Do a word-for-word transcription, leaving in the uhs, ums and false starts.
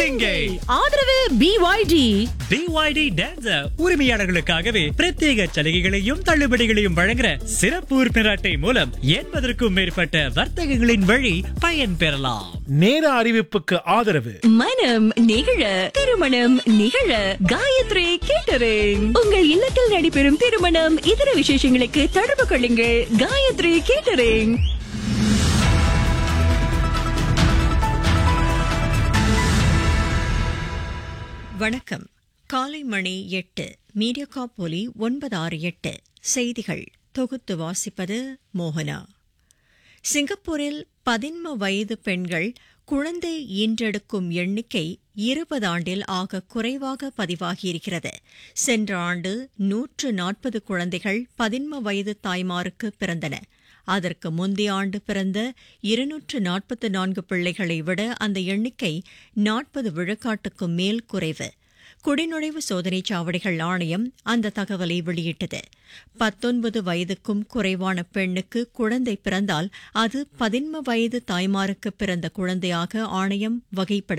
இங்கே ஆதரவு B Y D. B Y D dancer உரிமையாளர்களுக்காகவே பிரத்யேக சலுகைகளையும் தள்ளுபடிகளையும் வழங்குற சிறப்பு உறுப்பினர் அட்டை மூலம் எண்பதற்கும் மேற்பட்ட வர்த்தகங்களின் வழி பயன் பெறலாம். நேர அறிவிப்புக்கு ஆதரவு மனம் நிகழ திருமணம் நிகழ காயத்ரி கேட்டரிங். உங்கள் இல்லத்தில் நடைபெறும் திருமணம் இதர விசேஷங்களுக்கு தொடர்பு கொள்ளுங்கள். காயத்ரி கேட்டரிங். வணக்கம். காலை மணி எட்டு. மீடியாகாப் ஒலி ஒன்பது ஆறு எட்டு. செய்திகள் தொகுத்து வாசிப்பது மோகனா. சிங்கப்பூரில் பதின்ம வயது பெண்கள் குழந்தை ஈன்றெடுக்கும் எண்ணிக்கை இருபது ஆண்டில் ஆக குறைவாக பதிவாகியிருக்கிறது. சென்ற ஆண்டு நூற்று நாற்பது குழந்தைகள் பதின்ம வயது தாய்மாருக்கு பிறந்தன. அதற்கு முந்தைய ஆண்டு பிறந்த இருநூற்று நாற்பத்து நான்கு பிள்ளைகளை விட அந்த எண்ணிக்கை நாற்பது விழுக்காட்டுக்கும் மேல் குறைவு. குடிநுழைவு சோதனைச் சாவடிகள் ஆணையம் அந்த தகவலை வெளியிட்டது. பத்தொன்பது வயதுக்கும் குறைவான பெண்ணுக்கு குழந்தை பிறந்தால் அது பதின்ம வயது தாய்மாருக்கு பிறந்த குழந்தையாக ஆணையம் வகைப்படுத்தும்.